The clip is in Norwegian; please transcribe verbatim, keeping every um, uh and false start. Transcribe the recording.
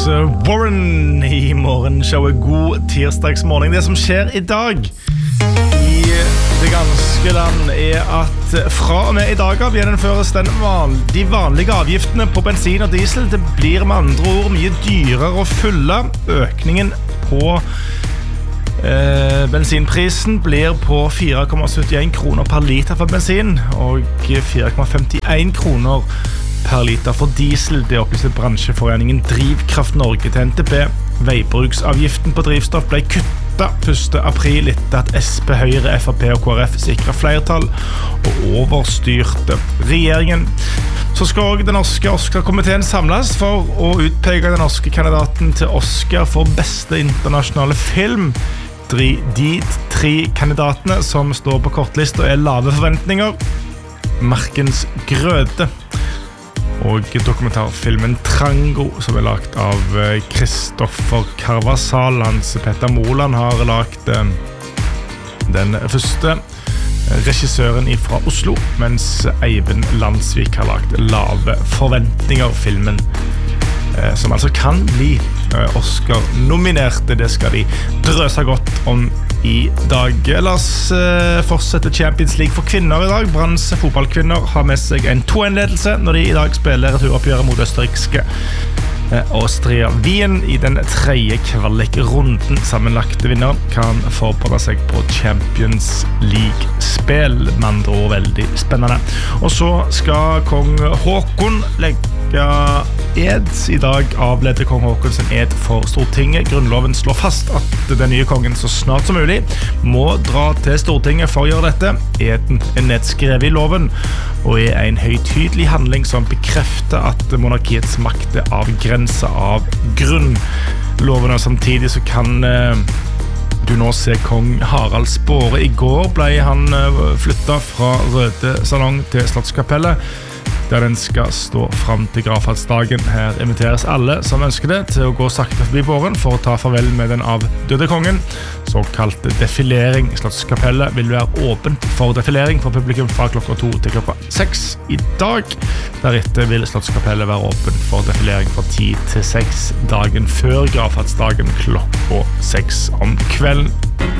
Warren i morgenshowet God tirsdagsmorgen. Det som skjer i dag i det ganske land er at fra og med i dag av gjennomføres den van, de vanlige avgiftene på bensin og diesel. Det blir med andre ord mye dyrere å fylle. Økningen på eh, bensinprisen blir på fire komma syttien kroner per liter for bensin og fire komma femtien kroner per liter for diesel. Det opplyser bransjeforeningen Drivkraft Norge til N T B. Veibruksavgiften på drivstoff ble kuttet første april etter at S P, Høyre, F P og K R F sikret flertall og overstyrte regjeringen. Så skal også den norske Oscar-komiteen samles for å utpeke den norske kandidaten til Oscar for beste internasjonale film. De tre kandidatene som står på kortlista er Lave forventninger, Markens grøde og dokumentarfilmen Trango, som er lagt av Kristoffer Carvasal. Hans Petter Moland har lagt den første, regissøren fra Oslo, mens Eivind Landsvik har lagt Lave forventninger, filmen som altså kan bli Oscar-nominerte. Det skal de drøse godt om i dag. La oss fortsette Champions League for kvinner i dag. Branns fotballkvinner har med seg en to en ledelse når de i dag spiller returoppgjøret mot østerrikske Austria Wien i den tredje kvalikrunden. Sammenlagte vinner kan forberede seg på Champions League-spill, med andre ord veldig spennende. Og så skal kong Håkon legge ed. I dag avleder kong Håkon sin ed for Stortinget. Grunnloven slår fast at den nye kongen så snart som mulig må dra til Stortinget for å gjøre dette. Eden er nedskrevet i loven og er en høytydelig handling som bekrefter at monarkiets makt er avgrenset av grunnloven. Og samtidig så kan eh, du nå se kong Harald Spåre. I går ble han eh, flyttet fra Røde Salong til Slottskapellet, der den skal stå frem til gravferdsdagen. Her inviteres alle som ønsker det til å gå sakte forbi båren for å ta farvel med den avdøde kongen. Såkalt defilering. Slottskapellet vil være åpent for defilering for publikum fra klokka to til klokka seks i dag. Deretter vil Slottskapellet være åpent for defilering fra ti til seks dagen før gravferdsdagen klokka seks om kvelden.